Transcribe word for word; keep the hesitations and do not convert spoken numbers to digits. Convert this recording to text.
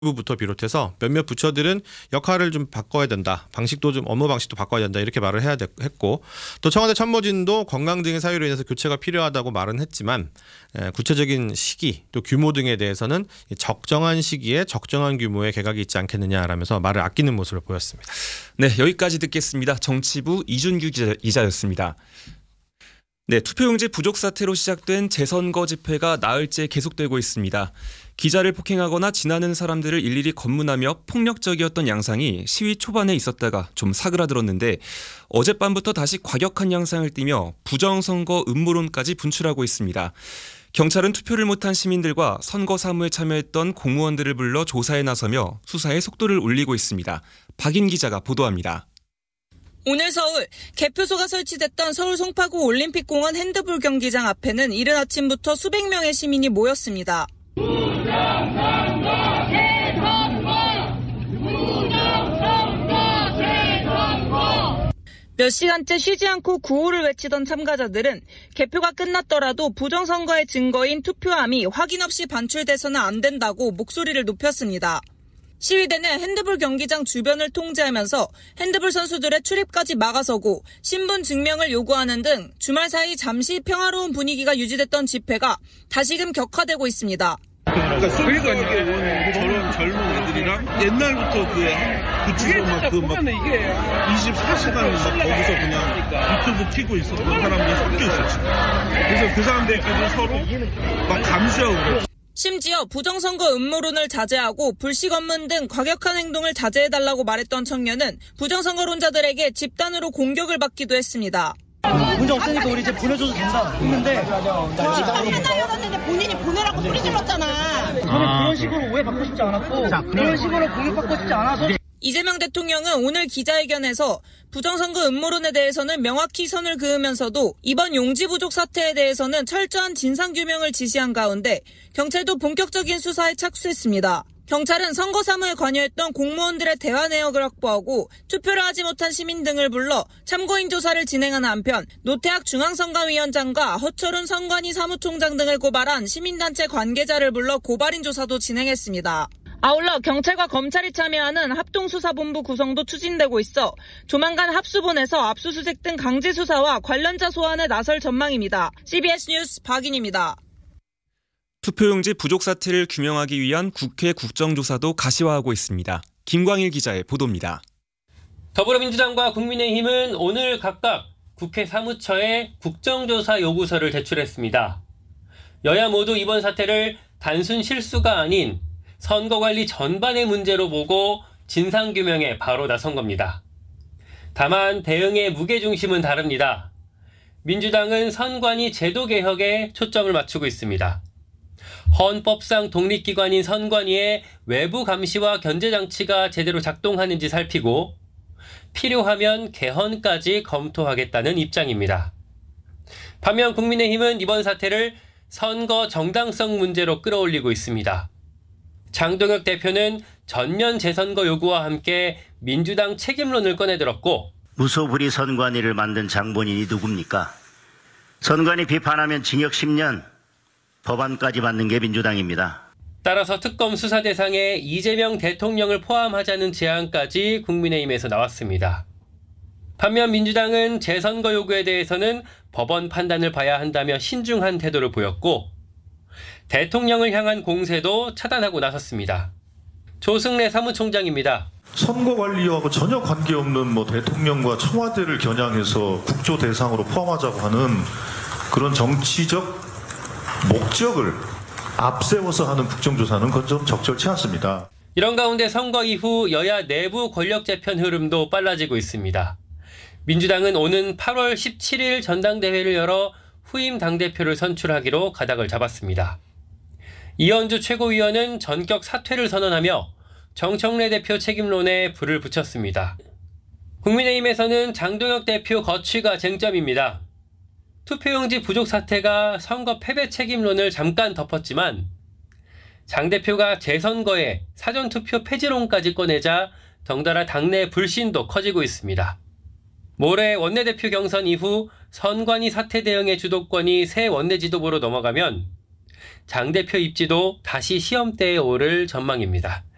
부터 비롯해서 몇몇 부처들은 역할을 좀 바꿔야 된다. 방식도 좀 업무 방식도 바꿔야 된다. 이렇게 말을 해야 했고 또 청와대 참모진도 건강 등의 사유로 인해서 교체가 필요하다고 말은 했지만 구체적인 시기 또 규모 등에 대해서는 적정한 시기에 적정한 규모의 개각이 있지 않겠느냐라면서 말을 아끼는 모습을 보였습니다. 네, 여기까지 듣겠습니다. 정치부 이준규 기자였습니다. 네, 투표용지 부족 사태로 시작된 재선거 집회가 나흘째 계속되고 있습니다. 기자를 폭행하거나 지나는 사람들을 일일이 검문하며 폭력적이었던 양상이 시위 초반에 있었다가 좀 사그라들었는데 어젯밤부터 다시 과격한 양상을 띠며 부정선거 음모론까지 분출하고 있습니다. 경찰은 투표를 못한 시민들과 선거 사무에 참여했던 공무원들을 불러 조사에 나서며 수사에 속도를 올리고 있습니다. 박인 기자가 보도합니다. 오늘 서울 개표소가 설치됐던 서울 송파구 올림픽공원 핸드볼 경기장 앞에는 이른 아침부터 수백 명의 시민이 모였습니다. 부정선거 재선거! 부정선거 재선거! 몇 시간째 쉬지 않고 구호를 외치던 참가자들은 개표가 끝났더라도 부정선거의 증거인 투표함이 확인 없이 반출돼서는 안 된다고 목소리를 높였습니다. 시위대는 핸드볼 경기장 주변을 통제하면서 핸드볼 선수들의 출입까지 막아서고 신분 증명을 요구하는 등 주말 사이 잠시 평화로운 분위기가 유지됐던 집회가 다시금 격화되고 있습니다. 그러니까 소속하게 온 저런 젊은 애들이랑 옛날부터 그 붙이고 막그막 이십사 시간 막 거기서 그냥 유튜브 키고 있었던 사람들이 섞여 있었지. 그래서 그 사람들끼리 서로 막 감시하고 그랬지. 심지어 부정선거 음모론을 자제하고 불식 업문 등 과격한 행동을 자제해달라고 말했던 청년은 부정선거론자들에게 집단으로 공격을 받기도 했습니다. 문제 없으니까 우리 이제 보내줘도 된다 했는데 집단 해달라는데 본인이 보내라고 소리 질렀잖아. 저는 그런 식으로 오해받고 싶지 않았고 그런 식으로 공격받고 싶지 않아서 이재명 대통령은 오늘 기자회견에서 부정선거 음모론에 대해서는 명확히 선을 그으면서도 이번 용지 부족 사태에 대해서는 철저한 진상규명을 지시한 가운데 경찰도 본격적인 수사에 착수했습니다. 경찰은 선거 사무에 관여했던 공무원들의 대화 내역을 확보하고 투표를 하지 못한 시민 등을 불러 참고인 조사를 진행하는 한편 노태학 중앙선관위원장과 허철훈 선관위 사무총장 등을 고발한 시민단체 관계자를 불러 고발인 조사도 진행했습니다. 아울러 경찰과 검찰이 참여하는 합동수사본부 구성도 추진되고 있어 조만간 합수본에서 압수수색 등 강제수사와 관련자 소환에 나설 전망입니다. 씨비에스 뉴스 박인입니다. 투표용지 부족 사태를 규명하기 위한 국회 국정조사도 가시화하고 있습니다. 김광일 기자의 보도입니다. 더불어민주당과 국민의힘은 오늘 각각 국회 사무처에 국정조사 요구서를 제출했습니다. 여야 모두 이번 사태를 단순 실수가 아닌 선거관리 전반의 문제로 보고 진상규명에 바로 나선 겁니다. 다만 대응의 무게중심은 다릅니다. 민주당은 선관위 제도 개혁에 초점을 맞추고 있습니다. 헌법상 독립기관인 선관위의 외부 감시와 견제 장치가 제대로 작동하는지 살피고 필요하면 개헌까지 검토하겠다는 입장입니다. 반면 국민의힘은 이번 사태를 선거 정당성 문제로 끌어올리고 있습니다. 장동혁 대표는 전면 재선거 요구와 함께 민주당 책임론을 꺼내들었고 무소불위 선관위를 만든 장본인이 누굽니까? 선관위 비판하면 징역 십 년, 법안까지 받는 게 민주당입니다. 따라서 특검 수사 대상에 이재명 대통령을 포함하자는 제안까지 국민의힘에서 나왔습니다. 반면 민주당은 재선거 요구에 대해서는 법원 판단을 봐야 한다며 신중한 태도를 보였고 대통령을 향한 공세도 차단하고 나섰습니다. 조승래 사무총장입니다. 선거관리하고 전혀 관계없는 뭐 대통령과 청와대를 겨냥해서 국조 대상으로 포함하자고 하는 그런 정치적 목적을 앞세워서 하는 국정조사는 그건 좀 적절치 않습니다. 이런 가운데 선거 이후 여야 내부 권력 재편 흐름도 빨라지고 있습니다. 민주당은 오는 팔월 십칠일 전당대회를 열어 후임 당대표를 선출하기로 가닥을 잡았습니다. 이현주 최고위원은 전격 사퇴를 선언하며 정청래 대표 책임론에 불을 붙였습니다. 국민의힘에서는 장동혁 대표 거취가 쟁점입니다. 투표용지 부족 사태가 선거 패배 책임론을 잠깐 덮었지만 장 대표가 재선거에 사전투표 폐지론까지 꺼내자 덩달아 당내 불신도 커지고 있습니다. 모레 원내대표 경선 이후 선관위 사태 대응의 주도권이 새 원내 지도부로 넘어가면 장 대표 입지도 다시 시험대에 오를 전망입니다.